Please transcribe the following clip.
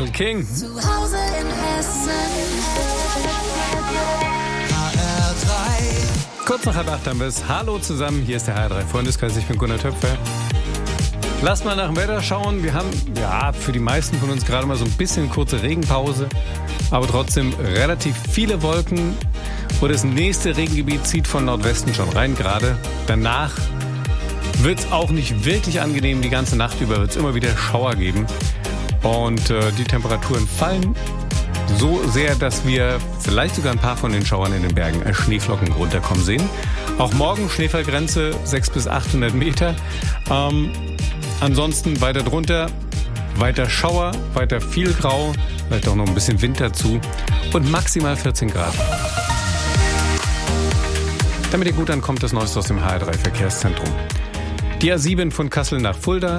Carole King. Zu Hause in Hessen. HR3. Kurz nach 7:30 haben wir es. Hallo zusammen, hier ist der HR3 Freundeskreis. Ich bin Gunnar Töpfer. Lass mal nach dem Wetter schauen. Wir haben für die meisten von uns gerade mal so ein bisschen kurze Regenpause, aber trotzdem relativ viele Wolken. Und das nächste Regengebiet zieht von Nordwesten schon rein gerade. Danach wird es auch nicht wirklich angenehm. Die ganze Nacht über wird es immer wieder Schauer geben. Und die Temperaturen fallen so sehr, dass wir vielleicht sogar ein paar von den Schauern in den Bergen als Schneeflocken runterkommen sehen. Auch morgen Schneefallgrenze 600 bis 800 Meter. Ansonsten weiter drunter, weiter Schauer, weiter viel Grau, vielleicht auch noch ein bisschen Wind dazu und maximal 14 Grad. Damit ihr gut ankommt, das Neueste aus dem HR3 Verkehrszentrum. Die A7 von Kassel nach Fulda,